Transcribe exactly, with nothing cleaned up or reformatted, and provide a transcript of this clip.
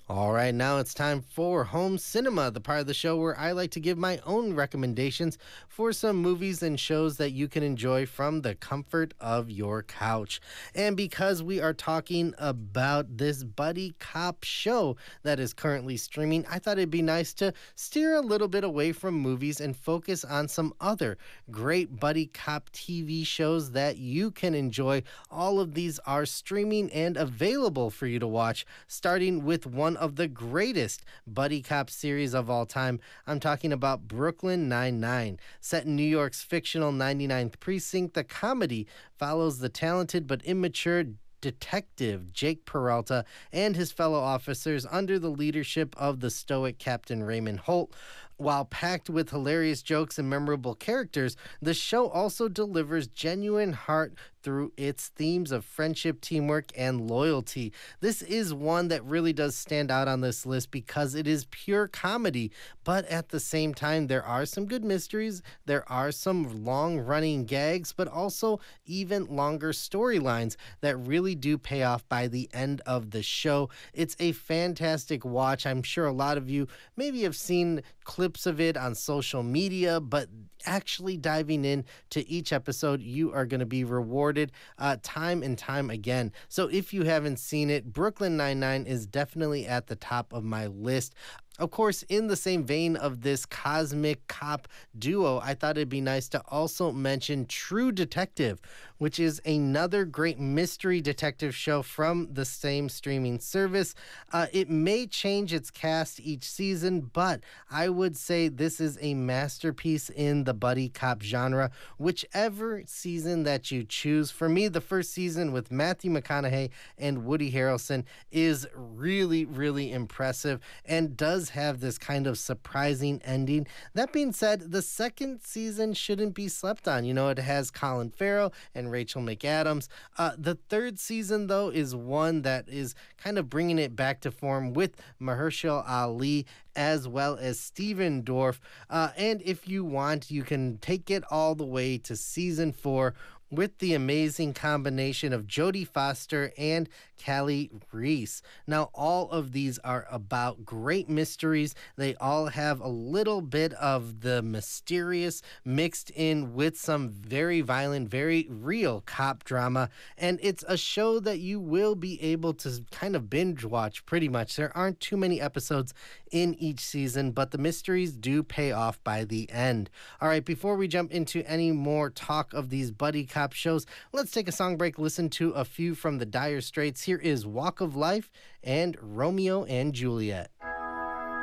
All right, now it's time for Home Cinema, the part of the show where I like to give my own recommendations for some movies and shows that you can enjoy from the comfort of your couch. And because we are talking about this buddy cop show that is currently streaming, I thought it'd be nice to steer a little bit away from movies and focus on some other great buddy cop T V shows that you can enjoy. All of these are streaming and available for you to watch, starting with one of the greatest buddy cop series of all time. I'm talking about Brooklyn Nine-Nine. Set in New York's fictional ninety-ninth precinct, the comedy follows the talented but immature detective Jake Peralta and his fellow officers under the leadership of the stoic Captain Raymond Holt. While packed with hilarious jokes and memorable characters, the show also delivers genuine heart through its themes of friendship, teamwork, and loyalty. This is one that really does stand out on this list because it is pure comedy, but at the same time, there are some good mysteries, there are some long-running gags, but also even longer storylines that really do pay off by the end of the show. It's a fantastic watch. I'm sure a lot of you maybe have seen clips of it on social media, but actually diving in to each episode, you are going to be rewarded uh, time and time again. So if you haven't seen it, Brooklyn Nine-Nine is definitely at the top of my list. Of course, in the same vein of this cosmic cop duo, I thought it'd be nice to also mention True Detective, which is another great mystery detective show from the same streaming service. Uh, it may change its cast each season, but I would say this is a masterpiece in the buddy cop genre, whichever season that you choose. For me, the first season with Matthew McConaughey and Woody Harrelson is really, really impressive and does have this kind of surprising ending. That being said, the second season shouldn't be slept on. You know, it has Colin Farrell and Rachel McAdams. Uh, the third season, though, is one that is kind of bringing it back to form with Mahershala Ali as well as Steven Dorff. Uh, and if you want, you can take it all the way to season four with the amazing combination of Jodie Foster and Callie Reese. Now, all of these are about great mysteries. They all have a little bit of the mysterious mixed in with some very violent, very real cop drama. And it's a show that you will be able to kind of binge watch pretty much. There aren't too many episodes in each season, but the mysteries do pay off by the end. All right, before we jump into any more talk of these buddy cop shows, let's take a song break, listen to a few from the Dire Straits. Here is Walk of Life and Romeo and Juliet.